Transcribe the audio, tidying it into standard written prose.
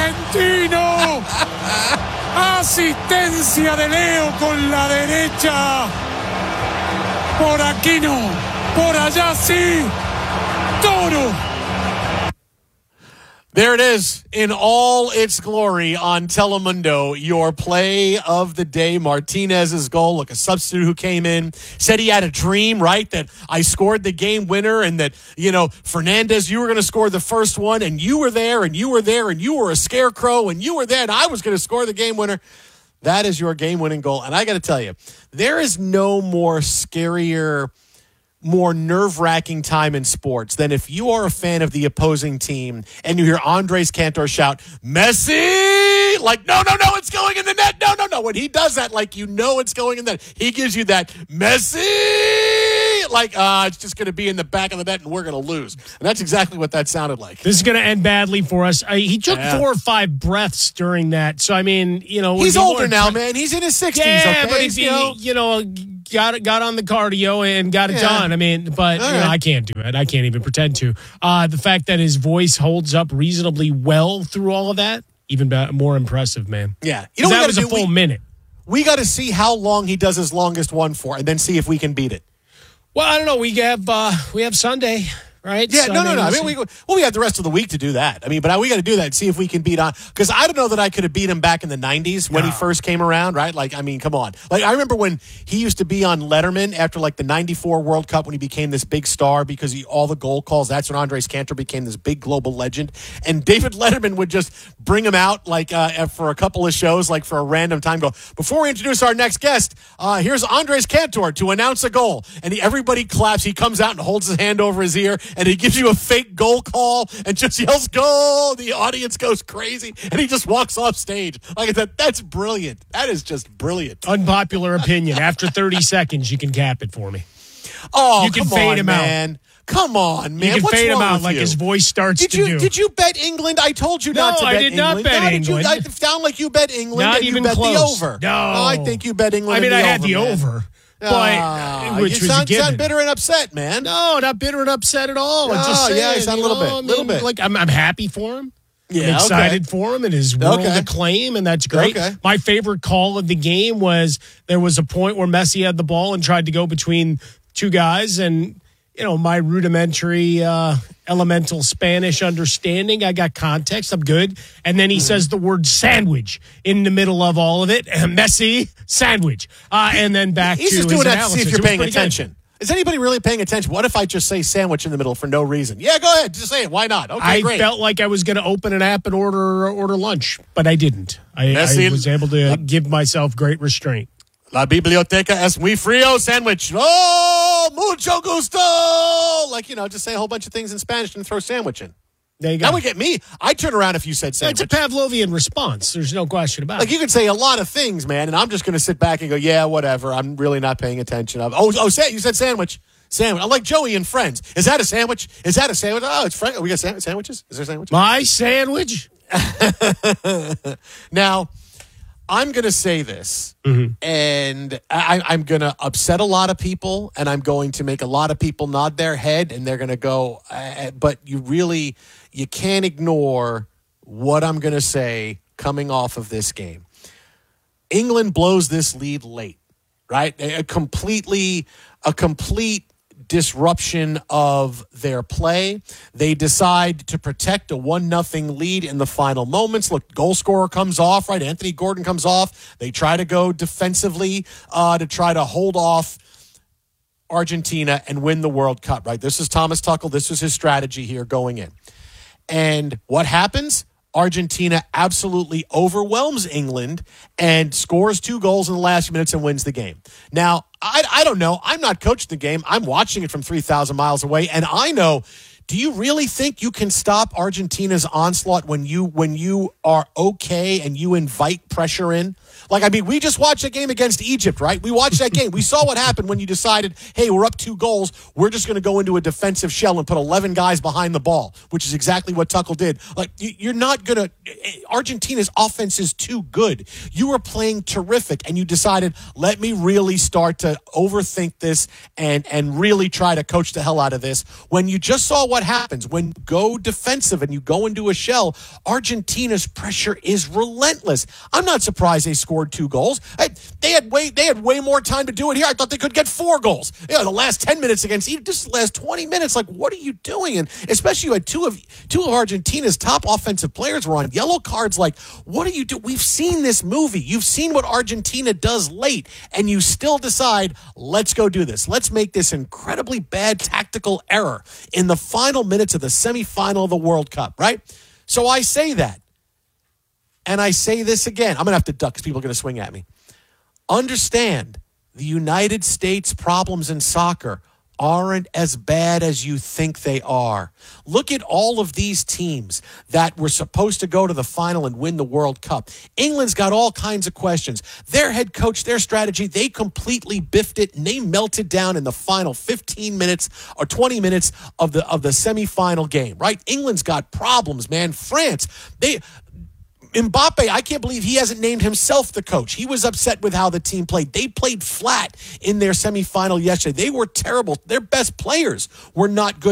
argentino. Asistencia de Leo con la derecha. Por aquí no, por allá sí. Toro. There it is in all its glory on Telemundo. Your play of the day, Martinez's goal. Look, a substitute who came in, said he had a dream, right? That I scored the game winner and that, Fernandez, you were going to score the first one and you were there and you were there and you were a scarecrow and you were there and I was going to score the game winner. That is your game-winning goal. And I got to tell you, there is no more scarier, more nerve-wracking time in sports than if you are a fan of the opposing team and you hear Andres Cantor shout, Messi! Like, no, it's going in the net. No. When he does that, like, it's going in the net. He gives you that, Messi! Like, it's just going to be in the back of the net and we're going to lose. And that's exactly what that sounded like. This is going to end badly for us. He took 4 or 5 breaths during that. So, I mean, he's older now, man. He's in his 60s, yeah, okay? But he, got on the cardio and got it done. I mean, but I can't do it. I can't even pretend to. The fact that his voice holds up reasonably well through all of that, even more impressive, man. Yeah. That was a full minute. We got to see how long he does his longest one for and then see if we can beat it. Well, I don't know. We have Sunday, right? Yeah, so, no. I mean, we have the rest of the week to do that. I mean, but we got to do that and see if we can beat on. Because I don't know that I could have beat him back in the 90s when he first came around, right? Like, I mean, come on. Like, I remember when he used to be on Letterman after, like, the 94 World Cup when he became this big star because all the goal calls. That's when Andres Cantor became this big global legend. And David Letterman would just bring him out, like, for a couple of shows, like, for a random time. Go, before we introduce our next guest, here's Andres Cantor to announce a goal. And everybody claps. He comes out and holds his hand over his ear, and he gives you a fake goal call and just yells goal. The audience goes crazy and he just walks off stage. Like I said, that's brilliant. That is just brilliant. Unpopular opinion. After 30 seconds, you can cap it for me. Oh, you can fade him out. Come on, man. You can What's fade him wrong out with like you? his voice starts to do. Did you bet England? I told you not to bet England. No, I did not bet England. I sound like you bet England. Not and even you bet close. The over. No. I think you bet England. I mean, I had the man. over. But which you was a given. sound bitter and upset, man. No, not bitter and upset at all. I'm just saying, you sound a little bit. Like I'm happy for him. Yeah, I'm excited for him and his world acclaim, and that's great. Okay. My favorite call of the game was there was a point where Messi had the ball and tried to go between 2 guys, and my rudimentary elemental Spanish understanding, I got context, I'm good. And then he says the word sandwich in the middle of all of it, Messi, sandwich. And then back He's to just his doing that to analysis. see if you're paying attention. Is anybody really paying attention? What if I just say sandwich in the middle for no reason? Yeah, go ahead. Just say it. Why not? Okay, great. I felt like I was going to open an app and order lunch, but I didn't. I was able to give myself great restraint. La biblioteca es muy frío sandwich. Oh, mucho gusto. Like, just say a whole bunch of things in Spanish and throw sandwich in. There you go. That would get me. I'd turn around if you said sandwich. It's a Pavlovian response. There's no question about it. Like, you can say a lot of things, man, and I'm just going to sit back and go, yeah, whatever. I'm really not paying attention. You said sandwich. Sandwich. I'm like Joey and Friends. Is that a sandwich? Is that a sandwich? Oh, it's Friends. We got sandwiches? Is there sandwiches? My sandwich? Now, I'm going to say this, and I'm going to upset a lot of people, and I'm going to make a lot of people nod their head, and they're going to go, but you can't ignore what I'm going to say coming off of this game. England blows this lead late, right? A complete disruption of their play. They decide to protect a 1-0 lead in the final moments. Look, goal scorer comes off, right? Anthony Gordon comes off. They try to go defensively to try to hold off Argentina and win the World Cup, right? This is Thomas Tuchel. This is his strategy here going in. And what happens? Argentina absolutely overwhelms England and scores 2 goals in the last minutes and wins the game. Now, I don't know. I'm not coaching the game. I'm watching it from 3,000 miles away, and I know. Do you really think you can stop Argentina's onslaught when you are okay and you invite pressure in? Like, I mean, we just watched that game against Egypt, right? We watched that game. We saw what happened when you decided, hey, we're up 2 goals. We're just going to go into a defensive shell and put 11 guys behind the ball, which is exactly what Tuchel did. Like, you're not going to – Argentina's offense is too good. You were playing terrific, and you decided, let me really start to overthink this and really try to coach the hell out of this. When you just saw what what happens when you go defensive and you go into a shell. Argentina's pressure is relentless. I'm not surprised they scored 2 goals. They had way more time to do it here. I thought they could get 4 goals. The last 10 minutes against Egypt, just the last 20 minutes. Like, what are you doing? And especially you had two of Argentina's top offensive players were on yellow cards. Like, what are you doing? We've seen this movie. You've seen what Argentina does late, and you still decide, let's go do this. Let's make this incredibly bad tactical error in the final minutes of the semifinal of the World Cup, right? So I say that. And I say this again. I'm going to have to duck because people are going to swing at me. Understand, the United States problems in soccer aren't as bad as you think they are. Look at all of these teams that were supposed to go to the final and win the World Cup. England's got all kinds of questions. Their head coach, their strategy, they completely biffed it, and they melted down in the final 15 minutes or 20 minutes of the semifinal game, right? England's got problems, man. France, Mbappe, I can't believe he hasn't named himself the coach. He was upset with how the team played. They played flat in their semifinal yesterday. They were terrible. Their best players were not good.